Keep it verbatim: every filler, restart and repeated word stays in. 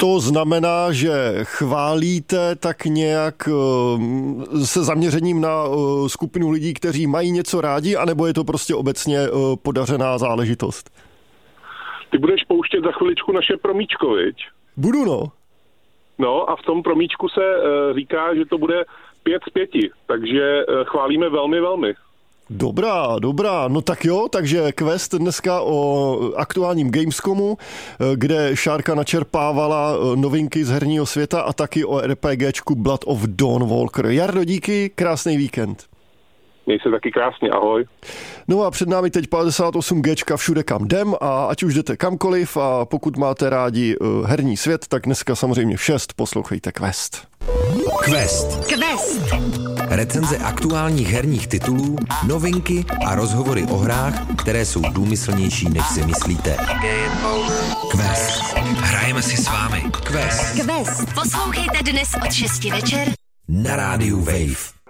To znamená, že chválíte tak nějak se zaměřením na skupinu lidí, kteří mají něco rádi, anebo je to prostě obecně podařená záležitost? Ty budeš pouštět za chviličku naše promíčko, viď? Budu, no. No a v tom promíčku se uh, říká, že to bude pět z pěti, takže uh, chválíme velmi, velmi. Dobrá, dobrá, no tak jo, takže quest dneska o aktuálním Gamescomu, kde Šárka načerpávala novinky z herního světa a taky o RPGčku Blood of Dawnwalker. Jardo, díky, krásný víkend. Měj se taky krásně, ahoj. No a před námi teď padesát osm Gčka všude kam jdem a ať už jdete kamkoliv a pokud máte rádi herní svět, tak dneska samozřejmě v šest poslouchejte Quest. Quest. Quest. Recenze aktuálních herních titulů, novinky a rozhovory o hrách, které jsou důmyslnější, než si myslíte. Quest. Hrajeme si s vámi. Quest. Quest. Poslouchejte dnes od šesti večer na rádiu Wave.